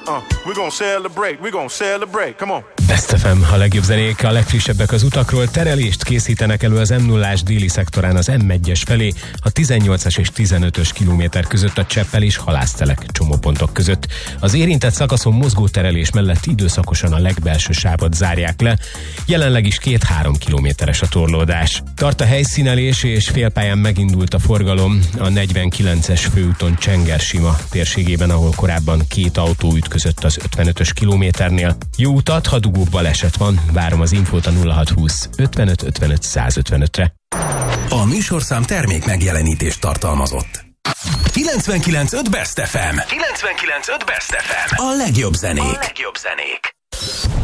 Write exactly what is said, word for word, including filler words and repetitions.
Uh, we're gonna celebrate, we're gonna celebrate, come on. Best ef em, a legjobb zenék, a legfrissebbek az utakról. Terelést készítenek elő az em nullás déli szektorán az em egyes felé, a tizennyolcas és tizenötös kilométer között a Cseppel és Halásztelek csomópontok között. Az érintett szakaszon mozgó terelés mellett időszakosan a legbelső sávot zárják le, jelenleg is két-három kilométeres a torlódás. Tart a helyszínelés és félpályán megindult a forgalom a negyvenkilences főúton Csenger-Sima térségében, ahol korábban két autó ütközött az ötvenötös kilométernél. Jó utat, ha dugóbb baleset van, várom az infót a nulla hatszázhúsz ötvenöt ötvenöt százötvenötre. A műsorszám termék megjelenítést tartalmazott. kilencvenkilenc pont öt Best ef em. kilencvenkilenc pont öt Best ef em. A legjobb zenék. A legjobb zenék.